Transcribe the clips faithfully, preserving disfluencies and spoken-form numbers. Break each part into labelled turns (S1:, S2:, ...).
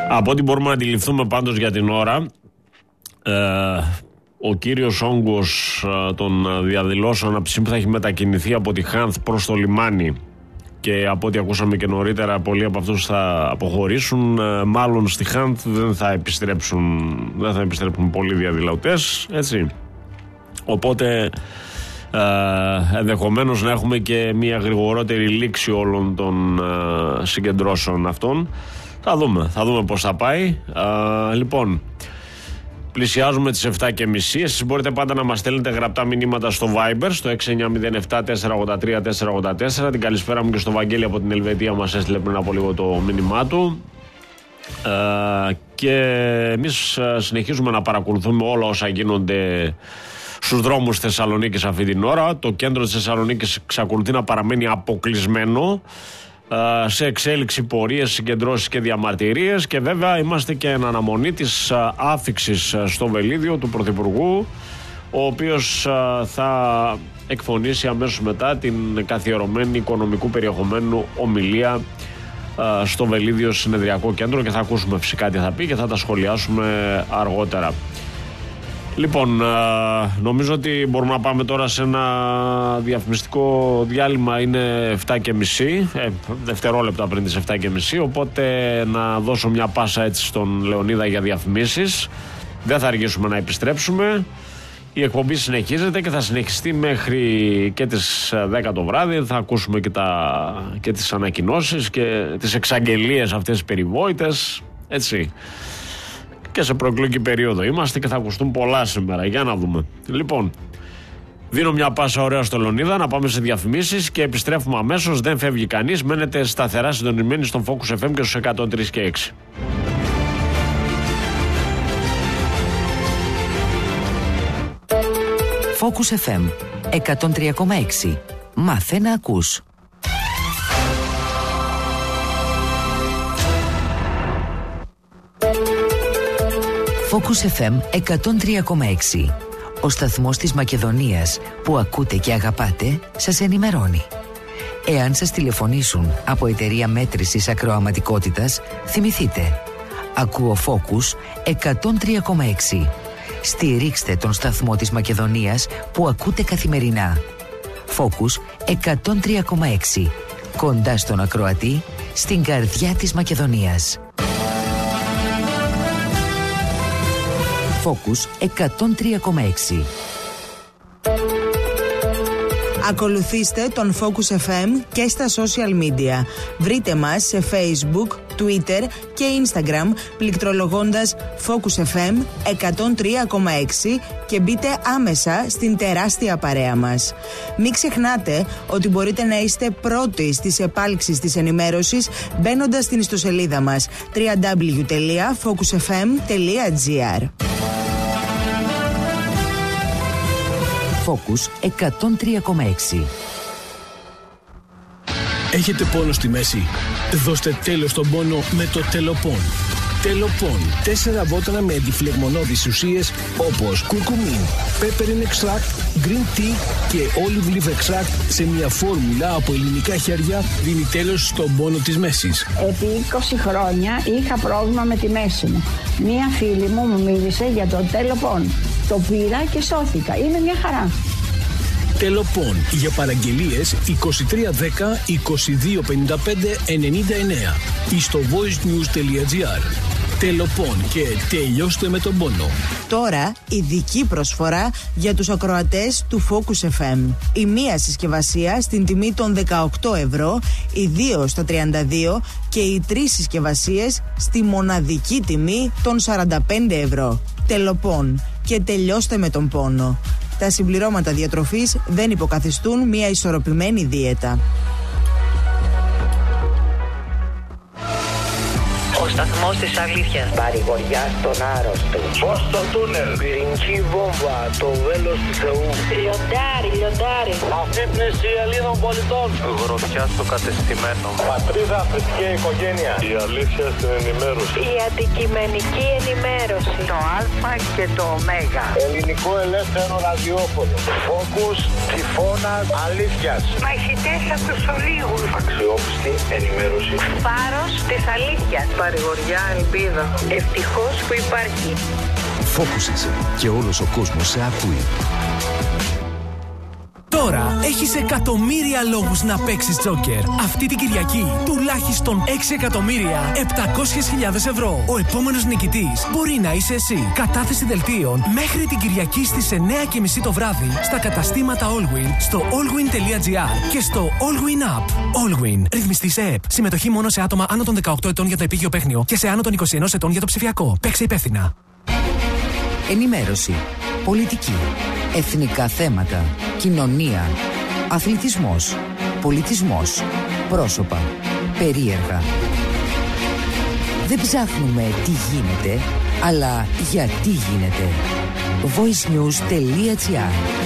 S1: Από ό,τι μπορούμε να αντιληφθούμε πάντως για την ώρα, ε, ο κύριος όγκος ε, των διαδηλώσεων από τη στιγμή που θα έχει μετακινηθεί από τη Χάνθ προς το λιμάνι και από ό,τι ακούσαμε και νωρίτερα, πολλοί από αυτούς θα αποχωρήσουν, ε, μάλλον στη Χάνθ δεν θα επιστρέψουν, δεν θα επιστρέψουν πολλοί διαδηλωτές, έτσι. Οπότε ε, ενδεχομένως να έχουμε και μια γρηγορότερη λήξη όλων των ε, συγκεντρώσεων αυτών. Θα δούμε, θα δούμε πώς θα πάει. Ε, λοιπόν, πλησιάζουμε τις εφτά και μισή. Εσείς μπορείτε πάντα να μας στέλνετε γραπτά μηνύματα στο Viber, στο έξι εννιά μηδέν επτά τέσσερα ογδόντα τρία τέσσερα ογδόντα τέσσερα. Την καλησπέρα μου και στο Βαγγέλη από την Ελβετία, μας έστειλε πριν από λίγο το μήνυμά του. Ε, και εμείς συνεχίζουμε να παρακολουθούμε όλα όσα γίνονται στους δρόμους της Θεσσαλονίκης αυτή την ώρα. Το κέντρο της Θεσσαλονίκης εξακολουθεί να παραμένει αποκλεισμένο, σε εξέλιξη πορείες, συγκεντρώσεις και διαμαρτυρίες, και βέβαια είμαστε και εν αναμονή της άφιξης στο Βελίδιο του Πρωθυπουργού, ο οποίος θα εκφωνήσει αμέσως μετά την καθιερωμένη οικονομικού περιεχομένου ομιλία στο Βελίδιο Συνεδριακό Κέντρο, και θα ακούσουμε φυσικά τι θα πει και θα τα σχολιάσουμε αργότερα. Λοιπόν, νομίζω ότι μπορούμε να πάμε τώρα σε ένα διαφημιστικό διάλειμμα. Είναι εφτά και μισή, ε, δευτερόλεπτα πριν τις εφτά και μισή, οπότε να δώσω μια πάσα έτσι στον Λεωνίδα για διαφημίσεις. Δεν θα αργήσουμε να επιστρέψουμε. Η εκπομπή συνεχίζεται και θα συνεχιστεί μέχρι και τις δέκα το βράδυ. Θα ακούσουμε και, τα, και τις ανακοινώσεις και τις εξαγγελίες αυτές τις περιβόητες, έτσι. Και σε προεκλογική περίοδο είμαστε και θα ακουστούν πολλά σήμερα. Για να δούμε. Λοιπόν, δίνω μια πάσα ωραία στο Λεωνίδα να πάμε σε διαφημίσεις και επιστρέφουμε αμέσως. Δεν φεύγει κανείς. Μένετε σταθερά συντονισμένοι στον Focus εφ εμ και στους εκατόν τρία και έξι.
S2: Focus εφ εμ εκατόν τρία κόμμα έξι. Μάθε να ακούς. Focus εφ εμ εκατόν τρία κόμμα έξι. Ο σταθμός της Μακεδονίας που ακούτε και αγαπάτε σας ενημερώνει. Εάν σας τηλεφωνήσουν από εταιρεία μέτρησης ακροαματικότητας, θυμηθείτε. Ακούω Focus εκατόν τρία κόμμα έξι. Στηρίξτε τον σταθμό της Μακεδονίας που ακούτε καθημερινά. Focus εκατόν τρία κόμμα έξι. Κοντά στον ακροατή, στην καρδιά της Μακεδονίας. Focus εκατόν τρία κόμμα έξι.
S3: Ακολουθήστε τον Focus εφ εμ και στα social media. Βρείτε μας σε Facebook, Twitter και Instagram πληκτρολογώντας Focus εφ εμ εκατόν τρία κόμμα έξι και μπείτε άμεσα στην τεράστια παρέα μας. Μην ξεχνάτε ότι μπορείτε να είστε πρώτοι στις επάλξεις της ενημέρωσης μπαίνοντας στην ιστοσελίδα μας double-u double-u double-u τελεία focus f m τελεία g r.
S2: Focus εκατόν τρία κόμμα έξι.
S4: Έχετε πόνο στη μέση? Δώστε τέλος στον πόνο με το Τελοπών. Τελοπών. Τέσσερα βότανα με αντιφλεγμονώδεις ουσίες όπως κουρκουμίν, peppermint extract, green tea και olive leaf extract σε μια φόρμουλα από ελληνικά χέρια δίνει τέλος στον πόνο της μέσης.
S5: Επί είκοσι χρόνια είχα πρόβλημα με τη μέση μου. Μία φίλη μου μου μίλησε για το Τελοπών. Το πήρα και σώθηκα. Είναι μια χαρά.
S4: Τελοπών. Για παραγγελίες είκοσι τρία δέκα είκοσι δύο πενήντα πέντε ενενήντα εννέα ή στο voicenews τελεία gr. Τελοπών και τελειώστε με τον πόνο.
S3: Τώρα ειδική προσφορά για τους ακροατές του Focus εφ εμ. Η μία συσκευασία στην τιμή των δεκαοκτώ ευρώ, οι δύο στα τριάντα δύο και οι τρεις συσκευασίες στη μοναδική τιμή των σαράντα πέντε ευρώ. Τελοπών και τελειώστε με τον πόνο. Τα συμπληρώματα διατροφής δεν υποκαθιστούν μια ισορροπημένη δίαιτα.
S6: Ο σταθμός της αλήθειας.
S7: Παρηγοριά στον άρρωστο.
S8: Φως στο τούνελ.
S7: Πυρηνική βόμβα. Το βέλος του Θεού.
S6: Λιοντάρι, λιοντάρι.
S8: Αφύπνιση Ελλήνων πολιτών.
S9: Γροθιά στο κατεστημένο.
S8: Πατρίδα, θρησκεία, οικογένεια. Η αλήθεια στην ενημέρωση.
S6: Η αντικειμενική ενημέρωση.
S7: Το Α και το Ω.
S8: Ελληνικό ελεύθερο ραδιόφωνο. Focus, τυφώνας, αλήθειας.
S6: Μαχητές από τους ολίγους.
S8: Αξιόπιστη ενημέρωση.
S6: Φάρος της αλήθειας.
S7: Παρηγοριά
S6: Σιγουριά, ελπίδα. Ευτυχώς που υπάρχει.
S10: Focus εφ εμ και όλος ο κόσμος σε ακούει.
S11: Τώρα έχεις εκατομμύρια λόγους να παίξεις τζόκερ. Αυτή την Κυριακή τουλάχιστον έξι εκατομμύρια επτακόσιες χιλιάδες ευρώ. Ο επόμενος νικητής μπορεί να είσαι εσύ. Κατάθεση δελτίων μέχρι την Κυριακή στις εννιά και μισή το βράδυ στα καταστήματα Allwin, στο allwin τελεία gr και στο Allwin App. Allwin. Ρυθμιστή σε ΕΠ. Συμμετοχή μόνο σε άτομα άνω των δεκαοκτώ ετών για το επίγειο παίχνιο και σε άνω των είκοσι ένα ετών για το ψηφιακό. Παίξε υπεύθυνα.
S2: Ενημέρωση. Πολιτική. Εθνικά θέματα. Κοινωνία. Αθλητισμός. Πολιτισμός. Πρόσωπα. Περίεργα. Δεν ψάχνουμε τι γίνεται, αλλά γιατί γίνεται. voicenews τελεία gr.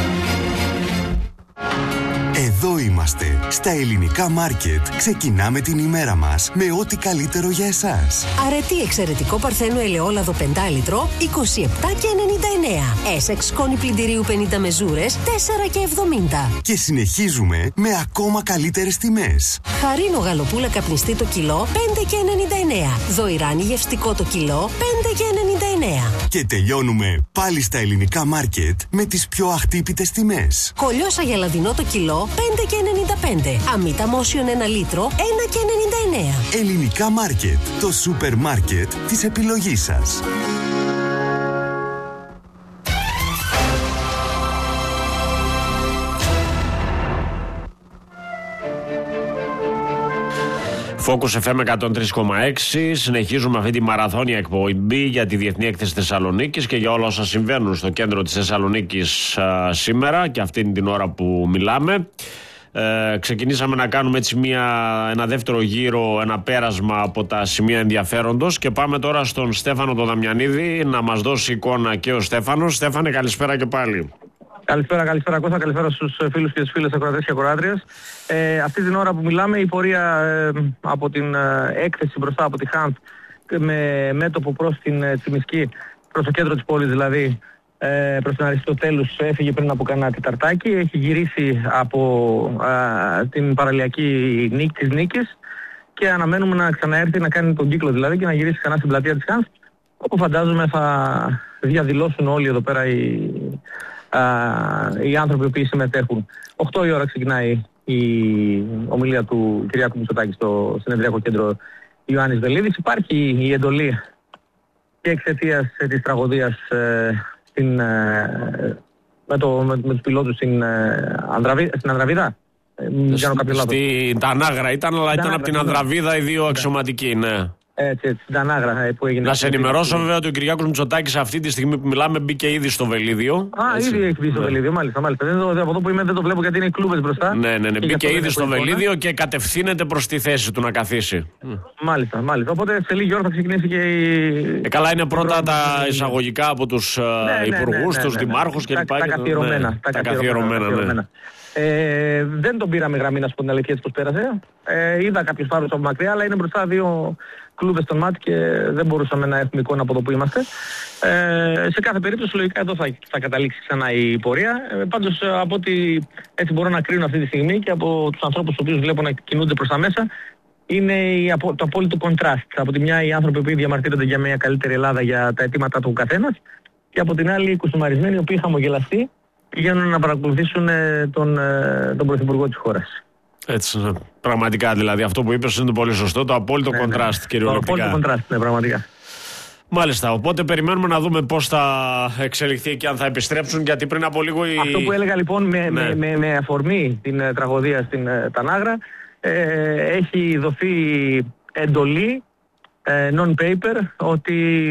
S12: Εδώ είμαστε, στα ελληνικά μάρκετ. Ξεκινάμε την ημέρα μας με ό,τι καλύτερο για εσάς.
S13: Αρετή εξαιρετικό παρθένο ελαιόλαδο πέντε λίτρο, είκοσι επτά και ενενήντα εννέα. Έσεξ σκόνη πλυντηρίου πενήντα μεζούρες, τέσσερα και εβδομήντα.
S12: Και συνεχίζουμε με ακόμα καλύτερες τιμές.
S13: Χαρίνο γαλοπούλα καπνιστή το κιλό, πέντε και ενενήντα εννέα. Δοϊράνι γευστικό το κιλό, πέντε και ενενήντα εννέα.
S12: Και τελειώνουμε πάλι στα ελληνικά μάρκετ με τις πιο αχτύπητες τιμές.
S13: Κολιόσα γελαδινό το κιλό, πέντε και ενενήντα πέντε. Αμύτα Μόσιον ένα λίτρο, ένα και ενενήντα εννέα.
S12: Ελληνικά μάρκετ, το σούπερ μάρκετ της επιλογής σας.
S1: Focus εφ εμ εκατόν τρία κόμμα έξι. Συνεχίζουμε αυτή τη μαραθώνια εκπομπή για τη Διεθνή Έκθεση Θεσσαλονίκης και για όλα όσα συμβαίνουν στο κέντρο της Θεσσαλονίκης α, σήμερα και αυτή την ώρα που μιλάμε. Ε, ξεκινήσαμε να κάνουμε έτσι μια, ένα δεύτερο γύρο, ένα πέρασμα από τα σημεία ενδιαφέροντος και πάμε τώρα στον Στέφανο τον Δαμιανίδη να μας δώσει εικόνα και ο Στέφανος. Στέφανε, καλησπέρα και πάλι.
S14: Καλησπέρα, καλησπέρα Κώστα, καλησπέρα στους φίλους και τις φίλες ακροατές και ακροάτριες. Ε, αυτή την ώρα που μιλάμε η πορεία ε, από την ε, έκθεση μπροστά από τη Χάνθ με μέτωπο προς την ε, Τσιμισκή, προς το κέντρο της πόλης δηλαδή, ε, προς την Αριστοτέλους, έφυγε πριν από κανένα τεταρτάκι, έχει γυρίσει από ε, την παραλιακή νίκη της νίκης και αναμένουμε να ξαναέρθει να κάνει τον κύκλο δηλαδή και να γυρίσει ξανά στην πλατεία της Χάνθ, όπου φαντάζομαι θα διαδηλώσουν όλοι εδώ πέρα οι Uh, οι άνθρωποι που συμμετέχουν. οκτώ η ώρα ξεκινάει η ομιλία του Κυριάκου Μητσοτάκη στο συνεδριακό κέντρο Ιωάννης Βελίδης. Υπάρχει η εντολή και εξαιτίας της τραγωδίας ε, στην, ε, με, το, με, με τους πιλότους στην, ε, Ανδραβή, στην Ανδραβίδα. Ε,
S1: Στην Τανάγρα ήταν, αλλά ήταν από την Ανδραβίδα οι δύο αξιωματικοί, ναι.
S14: Έτσι, έτσι, στην Τανάγρα που έγινε.
S1: Να σε ενημερώσω βέβαια ότι ο Κυριάκος Μητσοτάκης αυτή τη στιγμή που μιλάμε μπήκε ήδη στο Βελίδιο.
S14: Α, έτσι. Ήδη έχει μπει στο ναι. Βελίδιο, μάλιστα. μάλιστα. Δεν το, από εδώ που είμαι δεν το βλέπω γιατί είναι οι κλούβες μπροστά.
S1: Ναι, ναι, ναι. Μπήκε ήδη στο Βελίδιο και κατευθύνεται προς τη θέση του να καθίσει.
S14: Μάλιστα, μάλιστα. Οπότε σε λίγη ώρα θα ξεκινήσει και η.
S1: Ε, καλά, είναι πρώτα τα εισαγωγικά από τους ναι, υπουργούς, ναι, ναι, ναι, τους ναι, ναι. δημάρχους κλπ.
S14: Τα, τα καθιερωμένα.
S1: Ναι, τα καθιερωμένα.
S14: Ε, δεν τον πήραμε γραμμή να σου πω την αλήθεια έτσι πως πέρασε. Ε, είδα κάποιους φάρους από μακριά, αλλά είναι μπροστά δύο κλούβες στον μάτι και δεν μπορούσαμε να έχουμε εικόνα από εδώ που είμαστε. Ε, σε κάθε περίπτωση λογικά εδώ θα, θα καταλήξει ξανά η πορεία. Ε, πάντως από ό,τι έτσι μπορώ να κρίνω αυτή τη στιγμή και από τους ανθρώπους τους οποίους βλέπω να κινούνται προς τα μέσα, είναι η, το απόλυτο contrast. Από τη μια οι άνθρωποι που διαμαρτύρονται για μια καλύτερη Ελλάδα για τα αιτήματα του καθένας και από την άλλη οι κουστομαρισμένοι οι οποίοι χαμογελαστοί πηγαίνουν να παρακολουθήσουν τον, τον Πρωθυπουργό της χώρας.
S1: Έτσι, πραγματικά δηλαδή αυτό που είπες είναι πολύ σωστό, το απόλυτο
S14: ναι,
S1: contrast
S14: ναι.
S1: κυριολεκτικά.
S14: Το απόλυτο contrast, ναι, πραγματικά.
S1: Μάλιστα, οπότε περιμένουμε να δούμε πώς θα εξελιχθεί και αν θα επιστρέψουν, γιατί πριν από λίγο... Η...
S14: Αυτό που έλεγα λοιπόν με,
S1: ναι.
S14: με, με, με αφορμή την uh, τραγωδία στην uh, Τανάγρα, ε, έχει δοθεί εντολή uh, non-paper ότι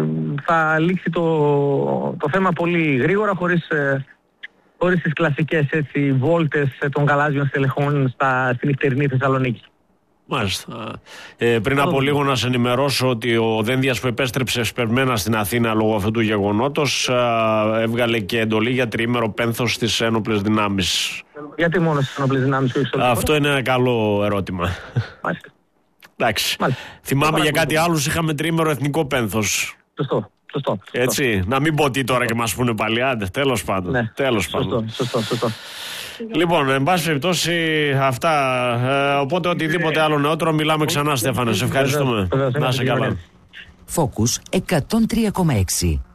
S14: θα λήξει το, το θέμα πολύ γρήγορα χωρίς... Uh, χωρίς τις κλασικές έτσι, βόλτες των γαλάζιων στελεχών στα, στην νυχτερινή Θεσσαλονίκη.
S1: Μάλιστα. Ε, πριν από λίγο να σε ενημερώσω ότι ο Δένδιας που επέστρεψε σπερμένα στην Αθήνα λόγω αυτού του γεγονότος α, έβγαλε και εντολή για τριήμερο πένθος στις ένοπλες δυνάμεις.
S14: Γιατί μόνο στις ένοπλες δυνάμεις και όχι στο
S1: Αυτό είναι ένα καλό ερώτημα.
S14: Μάλιστα.
S1: Εντάξει.
S14: Μάλιστα.
S1: Θυμάμαι για κάτι άλλους είχαμε τριήμερο εθνικό πένθος.
S14: Σωστό. Σωστό,
S1: έτσι,
S14: σωστό.
S1: Να μην πω τι τώρα και μας πούνε πάλι, άντε, τέλος πάντων.
S14: Ναι,
S1: τέλος
S14: σωστό,
S1: πάντων.
S14: Σωστό, σωστό.
S1: Λοιπόν, εν πάση περιπτώσει, αυτά. Ε, οπότε, οτιδήποτε άλλο νεότερο, μιλάμε ξανά, Στέφανε. Σε ευχαριστούμε. Να είσαι καλά.
S2: Focus εκατόν τρία κόμμα έξι.